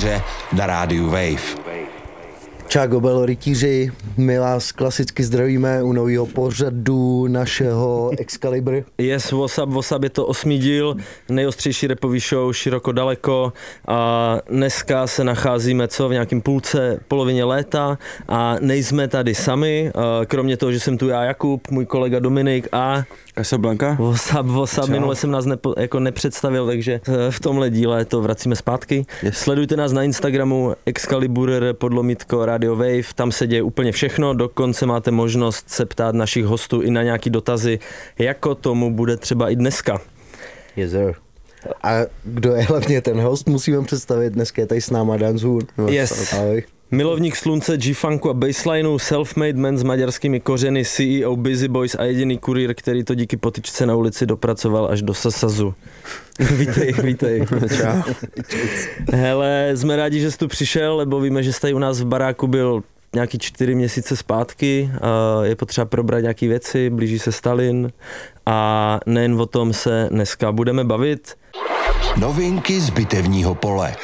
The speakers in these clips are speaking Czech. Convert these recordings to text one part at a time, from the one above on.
rytíře na rádiu Wave. Čau Gobel rytíři, my vás klasicky zdravíme u nového pořadu našeho Excalibur. Yes, WhatsApp je to 8. díl, nejostřejší rapový show široko daleko a dneska se nacházíme v nějakém polovině léta a nejsme tady sami, kromě toho, že jsem tu já Jakub, můj kolega Dominik a Casablanca. WhatsApp, minule jsem nás nepředstavil, takže v tomhle díle to vracíme zpátky. Yes. Sledujte nás na Instagramu Excalibur_Radio Wave, tam se děje úplně všechno, dokonce máte možnost se ptát našich hostů i na nějaký dotazy, jako tomu bude třeba i dneska. Yes, sir. A kdo je hlavně ten host, musíme představit, dneska je tady s náma Dan Zhur. Yes. Ahoj. Milovník slunce, G-funku a baselineu, self-made man s maďarskými kořeny, CEO Busy Boys a jediný kurýr, který to díky potyčce na ulici dopracoval až do Sasazu. Vítej. Čau. Hele, jsme rádi, že jsi tu přišel, lebo víme, že jsi tady u nás v baráku byl nějaký 4 měsíce zpátky, je potřeba probrat nějaké věci, blíží se Stalin a nejen o tom se dneska budeme bavit. Novinky z bitevního pole.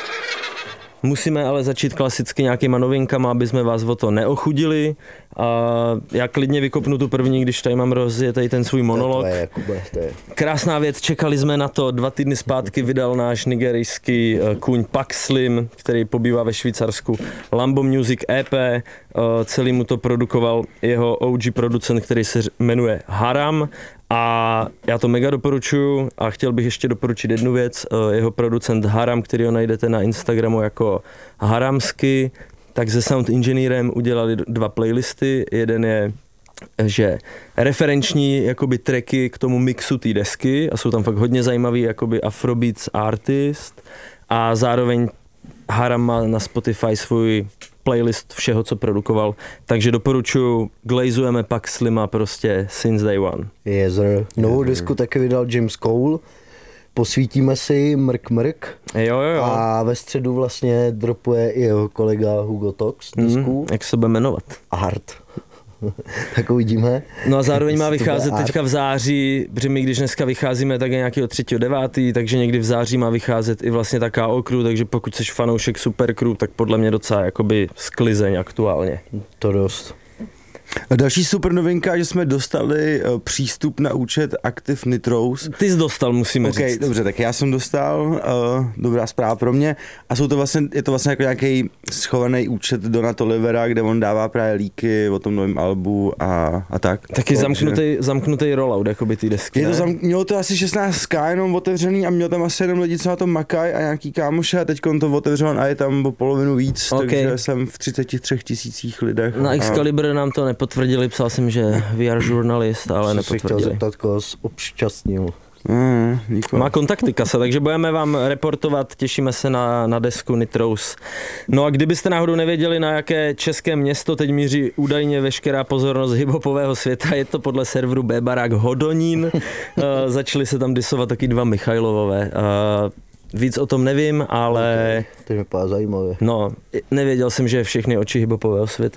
Musíme ale začít klasicky nějakýma novinkama, aby jsme vás o to neochudili. A já klidně vykopnu tu první, když tady mám rozjet tady ten svůj monolog. To je. Krásná věc, čekali jsme na to, 2 týdny zpátky vydal náš nigerijský kůň Pak Slim, který pobývá ve Švýcarsku, Lambo Music EP, celý mu to produkoval jeho OG producent, který se jmenuje Haram. A já to mega doporučuju a chtěl bych ještě doporučit jednu věc, jeho producent Haram, který ho najdete na Instagramu jako Haramsky, tak se Sound Engineerem udělali 2 playlisty, jeden je že referenční jakoby tracky k tomu mixu té desky a jsou tam fakt hodně zajímavý jakoby afrobeats artist a zároveň Haram má na Spotify svůj playlist všeho, co produkoval, takže doporučuji, glazujeme Pak Slima prostě since day one. Yes, sir. Novou desku taky vydal James Cole, posvítíme si Mrk. Jo. A ve středu vlastně dropuje i jeho kolega Hugo Tox desku. Jak se bude jmenovat? Art. Tak uvidíme. No a zároveň má vycházet teďka v září, protože my když dneska vycházíme, tak je nějakého 3.9., takže někdy v září má vycházet i vlastně ta K.O. Crew, takže pokud jsi fanoušek Super Crew, tak podle mě docela jakoby sklizeň aktuálně. To dost. Další super novinka, že jsme dostali přístup na účet Active Nitrous. Ty jsi dostal, musíme říct. Dobře, tak já jsem dostal, dobrá zpráva pro mě. A je to vlastně jako nějaký schovaný účet Donat Olivera, kde on dává právě líky o tom novém albu a tak. Taky zamknutý rollout, jakoby ty desky, mělo to asi 16k jenom otevřený a měl tam asi jenom lidi, co na tom makají a nějaký kámoše a teď on to otevřel a je tam o polovinu víc, takže jsem v 33 000 lidech. Na Excalibur nám to nepotvrdili, psal jsem, že VR žurnalist, ale nepotvrdili. Chtěl zeptat, koho obšťastnil. Má kontakty Kasa, takže budeme vám reportovat, těšíme se na desku Nitrous. No a kdybyste náhodou nevěděli, na jaké české město teď míří údajně veškerá pozornost hiphopového světa, je to podle serveru B-Barák Hodonín. Začali se tam disovat taky 2 Michajlovové. Víc o tom nevím, ale... To mi vypadá zajímavé. No, nevěděl jsem, že všechny oči hiphopového světa